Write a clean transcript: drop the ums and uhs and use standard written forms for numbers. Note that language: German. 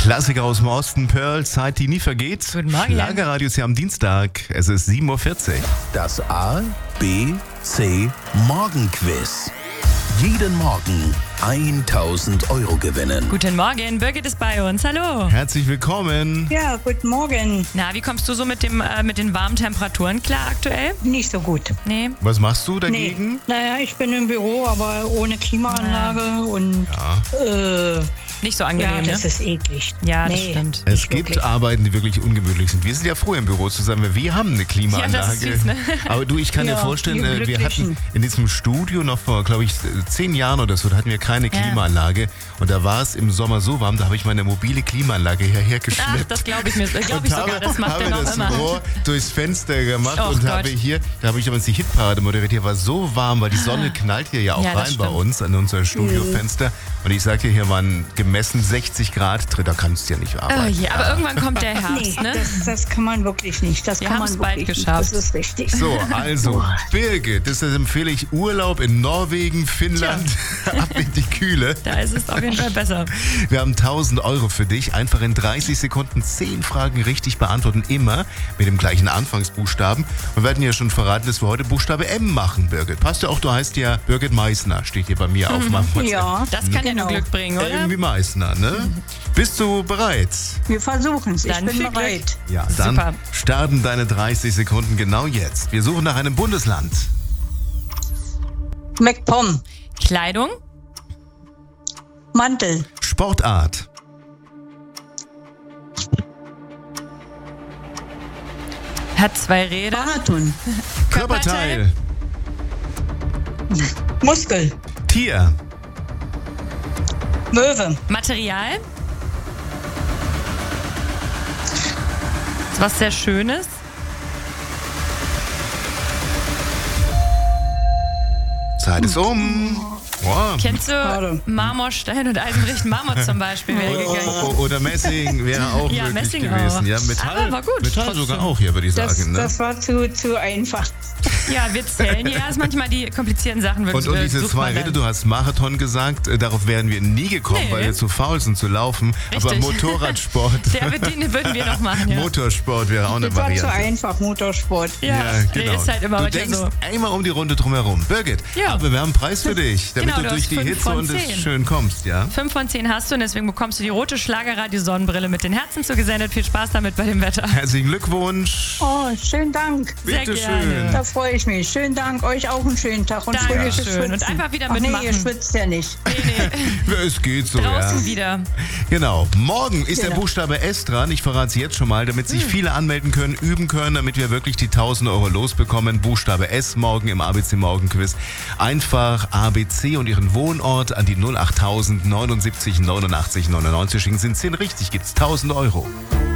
Klassiker aus dem Osten, Pearl, Zeit, die nie vergeht. Guten Morgen. Schlagerradio ist ja am Dienstag. Es ist 7.40 Uhr. Das A, B, C Morgenquiz. Jeden Morgen 1.000 Euro gewinnen. Guten Morgen, Birgit ist bei uns. Hallo. Herzlich willkommen. Ja, guten Morgen. Na, wie kommst du so mit den warmen Temperaturen klar aktuell? Nicht so gut. Nee. Was machst du dagegen? Naja, ich bin im Büro, aber ohne Klimaanlage und Nicht so ja, angenehm, das ne? ist eklig. Ja, das stimmt. Es Nicht gibt wirklich. Arbeiten, die wirklich ungemütlich sind. Wir sind ja froh, im Büro zu sein, weil wir haben eine Klimaanlage. Ja, das ist süß, ne? Aber du, ich kann dir Ja, vorstellen, die wir hatten Glücklichen. in diesem Studio noch vor, glaube ich, 10 Jahren oder so, da hatten wir keine Klimaanlage. Und da war es im Sommer so warm, da habe ich meine mobile Klimaanlage hierher Ach, geschleppt. das glaube ich mir. Glaube ich sogar, das macht er habe noch das immer. Rohr durchs Fenster gemacht Och und Gott. habe ich damals die Hitparade moderiert. Hier war so warm, weil die Sonne knallt hier ja auch Ja, das rein bei stimmt. uns an unser Studiofenster. Und ich sage dir, hier waren gemessen 60 Grad drin, da kannst du ja nicht Oh arbeiten. je, aber irgendwann kommt der Herbst, Nee, ne? das kann man wirklich nicht. Das Wir kann haben's man bald wirklich geschafft. nicht. Das ist richtig. So, also, Birgit, das empfehle ich Urlaub in Norwegen, Finnland, ab in die Kühle. Da ist es auf jeden Fall besser. Wir haben 1.000 Euro für dich. Einfach in 30 Sekunden 10 Fragen richtig beantworten. Immer mit dem gleichen Anfangsbuchstaben. Und wir hatten ja schon verraten, dass wir heute Buchstabe M machen, Birgit. Passt ja auch, du heißt ja Birgit Meissner, steht hier bei mir auf meinem WhatsApp. Ja, Das kann ja nur Genau. Glück bringen, oder? Irgendwie Meissner, ne? Bist du bereit? wir versuchen es. Ich Dann bin viel Glück. bereit. Ja, dann Super. starten deine 30 Sekunden genau jetzt. Wir suchen nach einem Bundesland. MacPom, Kleidung, Mantel, Sportart. hat 2 Räder, Marathon, Körperteil. Muskel, Tier. Möwe, Material. Ist was sehr Schönes. Zeit ist um. Wow. Kennst du Schade. Marmorstein und Eisenricht Marmor zum Beispiel? Wäre gegangen. Oder Messing wäre auch Ja, möglich Messing gewesen. auch. Ja, Metall, Aber war gut, Metall trotzdem. sogar auch hier, würde ich das, sagen. Ne? das war zu einfach. Ja, wir zählen ja erst manchmal die komplizierten Sachen. Und diese sucht 2 man Räder, dann. du hast Marathon gesagt, darauf wären wir nie gekommen, Nee. weil wir zu faul sind zu laufen. Aber Richtig. Motorradsport, Den würden wir noch machen, ja. Motorsport wäre auch eine Das war zu Variante. einfach, Motorsport. Ja, nee, ist halt immer Du manchmal denkst so. einmal um die Runde drumherum. Birgit, Ja. aber wir haben einen Preis für dich, damit Genau, du du durch hast die 5 Hitze von und es 10. schön kommst, ja? 5 von 10 hast du und deswegen bekommst du die rote Schlagerradio-Sonnenbrille mit den Herzen zugesendet. Viel Spaß damit bei dem Wetter. Herzlichen Glückwunsch. Oh, schönen Dank. Sehr Bitte gerne. schön. Da freue ich mich. Schönen Dank. Euch auch einen schönen Tag und fröhliches Dankeschön. Und Schwitzen. einfach wieder Ach nee, mitmachen. ihr schwitzt ja nicht. Nee, Es geht so, draußen ja. wieder. Genau. Morgen ist der Genau. Buchstabe S dran. Ich verrate es jetzt schon mal, damit sich viele anmelden können, üben können, damit wir wirklich die 1.000 Euro losbekommen. Buchstabe S morgen im ABC Morgenquiz. Einfach ABC und Ihren Wohnort an die 08000 79 89 99 schicken. Sind 10 richtig, gibt's 1.000 Euro.